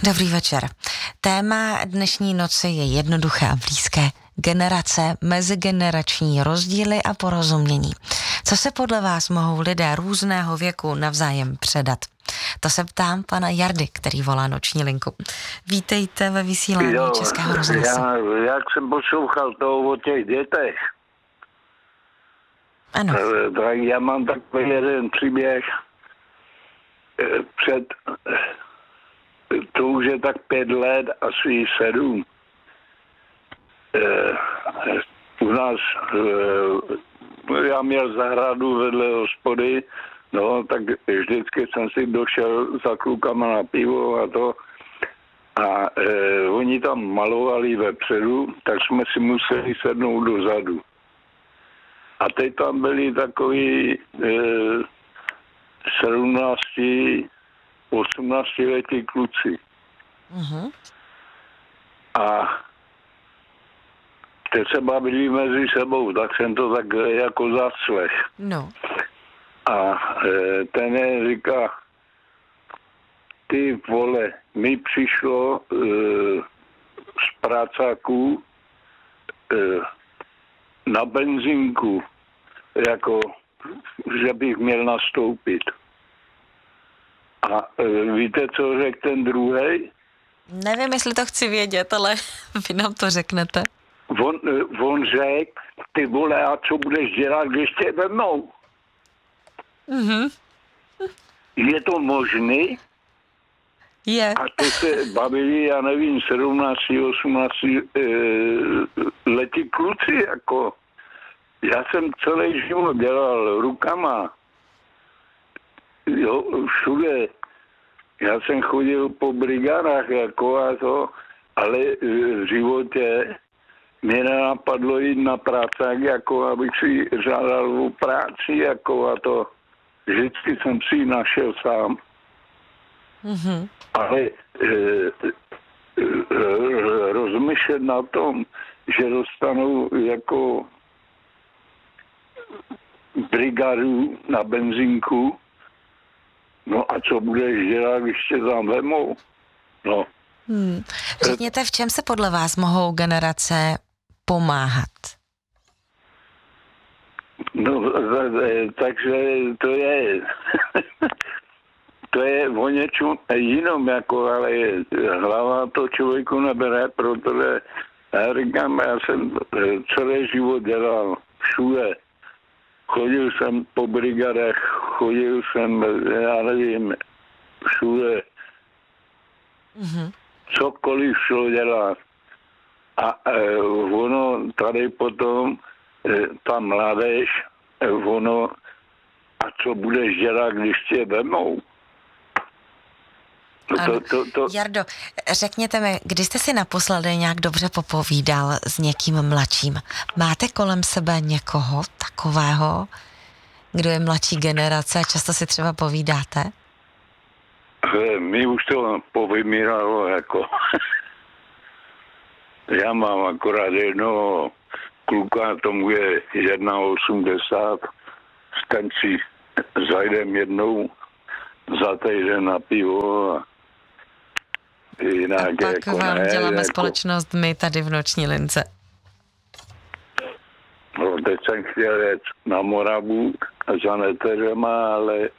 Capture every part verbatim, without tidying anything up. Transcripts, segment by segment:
Dobrý večer. Téma dnešní noci je jednoduché a blízké. Generace, mezigenerační rozdíly a porozumění. Co se podle vás mohou lidé různého věku navzájem předat? To se ptám pana Jardy, který volá noční linku. Vítejte ve vysílání jo, Českého rozhlasu. Já, jak jsem poslouchal toho o těch dětech, ano. Tak já mám takový jeden příběh před, to už je tak pět let, asi sedm. U nás, já měl zahradu vedle hospody, no, tak vždycky jsem si došel za klukama na pivo a to. A e, oni tam malovali vepředu, tak jsme si museli sednout dozadu. A teď tam byli takový e, sedmnácti, osmnácti letí kluci. Uh-huh. A teď se bavili mezi sebou, tak jsem to tak jako zaslech. No. A e, ten je říká, ty vole, mi přišlo e, z prácáků e, na benzínku, jako, že bych měl nastoupit. A e, víte, co řekl ten druhej? Nevím, jestli to chci vědět, ale vy nám to řeknete. On, on řekl, ty vole, a co budeš dělat, když tě vemou? Mhm. Je to možný? Je. A to se bavili, já nevím, sedmnáct, osmnáct e, letí kluci, jako. Já jsem celý život dělal rukama. Jo, všude. Já jsem chodil po brigádách, jako a to, ale v životě mě nenapadlo jít na prácák, jako abych si žádal o práci, jako a to. Vždycky jsem si ji našel sám. Mm-hmm. Ale e, e, rozmýšlet na tom, že dostanou jako brigádu na benzínku, no a co budeš dělat, když tě tam vemou? No. Hmm. Řekněte, v čem se podle vás mohou generace pomáhat? No, takže to je to je o něčem jinom, jako, ale hlava to člověku nebere, protože já říkám, já jsem celý život dělal všude. Chodil jsem po brigadech, chodil jsem, já nevím, všude. Mm-hmm. Cokoliv šlo dělat. A e, ono tady potom, e, ta mládež, e, ono, a co budeš dělat, když tě vemou? To, to, to... Jardo, řekněte mi, kdy jste si naposledy nějak dobře popovídal s někým mladším? Máte kolem sebe někoho takového, kdo je mladší generace a často si třeba povídáte? My už to povymíralo, jako. Já mám akorát jednoho kluka, tomu je jedna osmdesát, s ten si zajdem jednou za týden na pivo a jinak, a pak jako vám ne, děláme jako, společnost my tady v noční lince. No, teď jsem chtěl jet na Moravu za neteřema, ale e,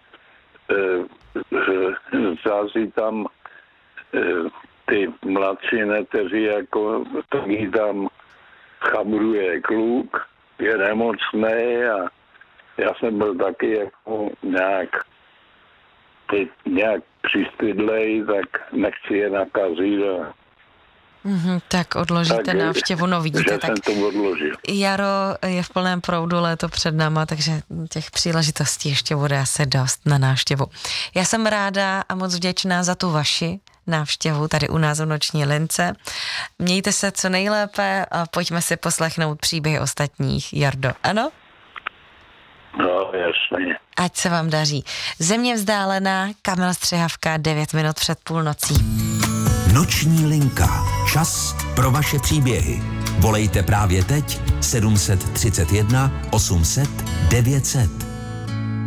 e, zází tam e, ty mladší neteři, jako taky tam chabruje kluk, je nemocný a já jsem byl taky jako nějak teď nějak přistydlej, tak nechci je nakazit. A... Mm-hmm, tak odložíte tak, návštěvu, no vidíte. Že tak jsem to odložil. Jaro je v plném proudu, léto před náma, takže těch příležitostí ještě bude asi dost na návštěvu. Já jsem ráda a moc vděčná za tu vaši návštěvu tady u nás v noční lince. Mějte se co nejlépe a pojďme si poslechnout příběhy ostatních. Jardo, ano? No, jasně. Ať se vám daří. Země vzdálená, Kamil Střihavka, devět minut před půlnocí. Noční linka. Čas pro vaše příběhy. Volejte právě teď sedm set třicet jedna osm set devět set.